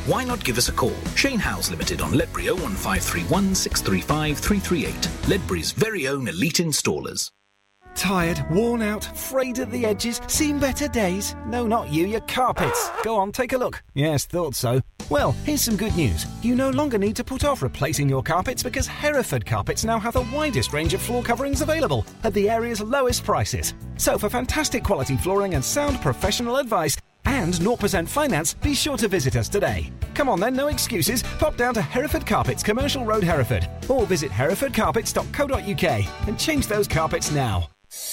Why not give us a call? Shane Howes Limited on Ledbury 01531 635 338. Ledbury's very own elite installers. Tired, worn out, frayed at the edges, seen better days? No, not you, your carpets. Go on, take a look. Yes, thought so. Well, here's some good news. You no longer need to put off replacing your carpets because Hereford Carpets now have the widest range of floor coverings available at the area's lowest prices. So for fantastic quality flooring and sound professional advice and 0% finance, be sure to visit us today. Come on then, no excuses. Pop down to Hereford Carpets, Commercial Road, Hereford. Or visit herefordcarpets.co.uk and change those carpets now.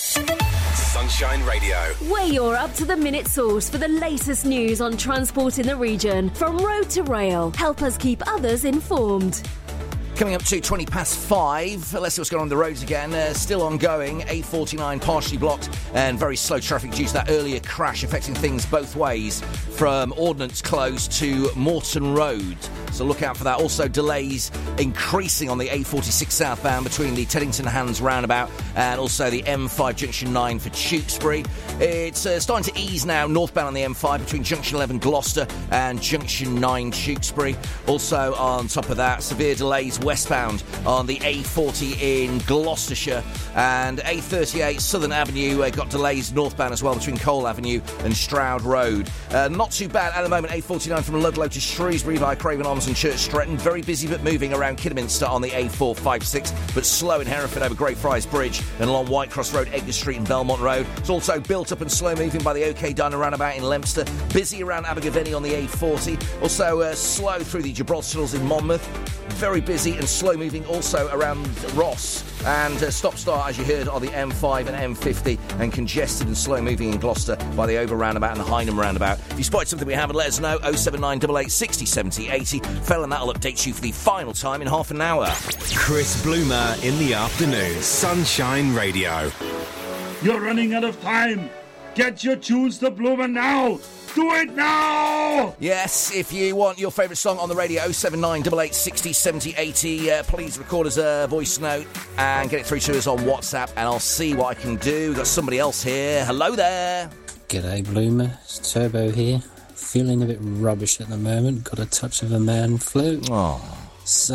Sunshine Radio. We're your up-to-the-minute source for the latest news on transport in the region. From road to rail, help us keep others informed. Coming up to 5:20. Let's see what's going on the roads again. Still ongoing. A49 partially blocked and very slow traffic due to that earlier crash affecting things both ways from Ordnance Close to Moreton Road. So look out for that. Also delays increasing on the A46 southbound between the Teddington Hands roundabout and also the M5 Junction 9 for Tewkesbury. It's starting to ease now northbound on the M5 between Junction 11 Gloucester and Junction 9 Tewkesbury. Also on top of that, severe delays westbound on the A40 in Gloucestershire, and A38 Southern Avenue got delays northbound as well between Cole Avenue and Stroud Road. Not too bad at the moment. A49 from Ludlow to Shrewsbury via Craven Arms and Church Stretton. Very busy but moving around Kidderminster on the A456, but slow in Hereford over Greyfriars Bridge and along Whitecross Road, Edgar Street and Belmont Road. It's also built up and slow moving by the OK Diner roundabout in Leominster. Busy around Abergavenny on the A40. Also slow through the Gibraltar Tunnels in Monmouth. Very busy and slow moving also around Ross, and stop-start, as you heard, on the M5 and M50, and congested and slow moving in Gloucester by the Over roundabout and the Hynham roundabout. If you spotted something we haven't, let us know. 07988 60 70 80. Fell, and that'll update you for the final time in half an hour. Chris Bloomer in the afternoon. Sunshine Radio. You're running out of time. Get your tunes to Bloomer now. Do it now! Yes, if you want your favourite song on the radio, 07988 60 70 80, please record us a voice note and get it through to us on WhatsApp, and I'll see what I can do. We've got somebody else here. Hello there. G'day, Bloomer. It's Turbo here. Feeling a bit rubbish at the moment. Got a touch of a man flu. Oh. So